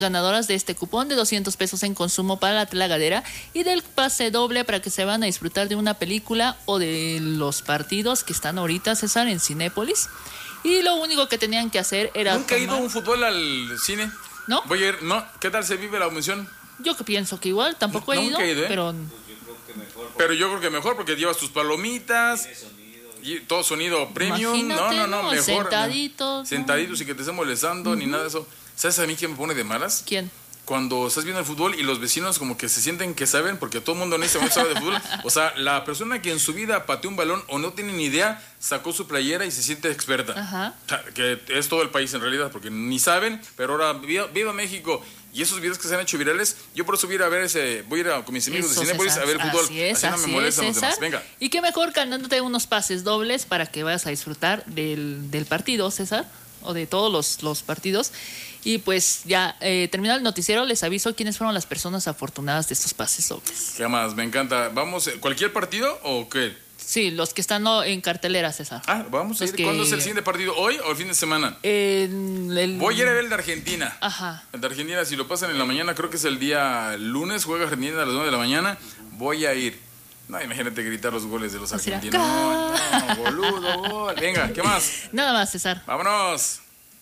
ganadoras de este cupón de 200 pesos en consumo para la tlagadera y del pase doble para que se van a disfrutar de una película o de los partidos que están ahorita, César, en Cinépolis. Y lo único que tenían que hacer era ¿Nunca he ido a un fútbol al cine? ¿No? Voy a ir, ¿no? ¿Qué tal se vive la emoción? Yo que pienso que igual, tampoco he ido, pero... Pero yo creo que mejor porque llevas tus palomitas... Y todo sonido premium. Imagínate, No, mejor. Sentaditos. Y que te esté molestando ni nada de eso. ¿Sabes a mí quién me pone de malas? ¿Quién? Cuando estás viendo el fútbol y los vecinos como que se sienten que saben, porque todo el mundo en ese momento sabe de fútbol. O sea, la persona que en su vida pateó un balón o no tiene ni idea, sacó su playera y se siente experta. Ajá. O sea, que es todo el país en realidad, porque ni saben, pero ahora viva México. Y esos videos que se han hecho virales, yo por eso voy a ir a ver voy a ir con mis amigos de Cinépolis a ver el fútbol. Así no me molestan los demás. Venga. Y qué mejor ganándote unos pases dobles para que vayas a disfrutar del partido, César, o de todos los partidos. Y pues ya terminado el noticiero, les aviso quiénes fueron las personas afortunadas de estos pases dobles. ¿Qué más? Me encanta. ¿Vamos cualquier partido o qué? Sí, los que están en cartelera, César. Vamos a ir. ¿Cuándo es el siguiente partido? ¿Hoy o el fin de semana? Voy a ir a ver el de Argentina. Ajá. El de Argentina, si lo pasan en la mañana, creo que es el día lunes, juega Argentina a las 9 de la mañana. Voy a ir. No, imagínate gritar los goles de los argentinos. No, boludo, gol. Venga, ¿qué más? Nada más, César. Vámonos.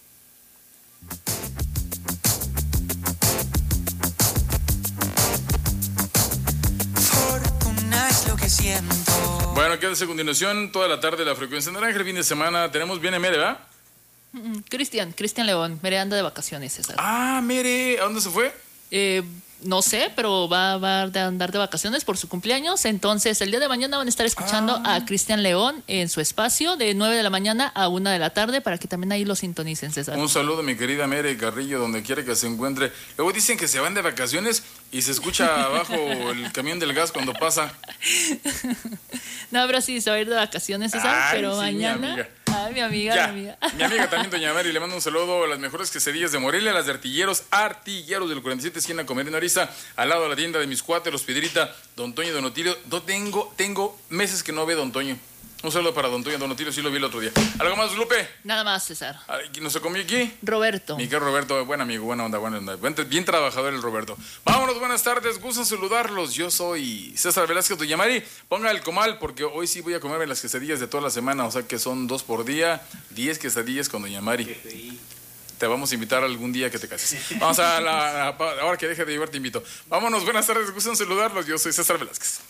Fortuna es lo que siento. Bueno, quédese a continuación toda la tarde la frecuencia naranja. El fin de semana tenemos bien a Mere, ¿verdad? Cristian León, Mere anda de vacaciones, César. Mere, ¿a dónde se fue? No sé, pero va a andar de vacaciones por su cumpleaños. Entonces, el día de mañana van a estar escuchando a Cristian León en su espacio de 9 de la mañana a 1 de la tarde para que también ahí lo sintonicen, César. Un saludo, mi querida Mere Carrillo, donde quiera que se encuentre. Luego dicen que se van de vacaciones y se escucha abajo el camión del gas cuando pasa. No, pero sí, se va a ir de vacaciones, César, pero sí, mañana... Mi amiga. Mi amiga también, doña Mary, le mando un saludo a las mejores quesadillas de Morelia, las de Artilleros del 47, esquina Comerino Ariza, al lado de la tienda de mis cuates, los Piedrita, Don Toño y Don Otilio. Tengo meses que no veo Don Toño. Un saludo para Don Toño y Don Otilio, sí lo vi el otro día. ¿Algo más, Lupe? Nada más, César. ¿Quién nos comió aquí? Roberto. Mi querido Roberto, buen amigo, buena onda. Bien trabajador el Roberto. Vámonos, buenas tardes, gusto en saludarlos. Yo soy César Velázquez, doña Mari. Ponga el comal porque hoy sí voy a comerme las quesadillas de toda la semana, o sea que son 2 por día, 10 quesadillas con doña Mari. Te vamos a invitar algún día que te cases. Vamos ahora que deje de llevar te invito. Vámonos, buenas tardes, gusto en saludarlos. Yo soy César Velázquez.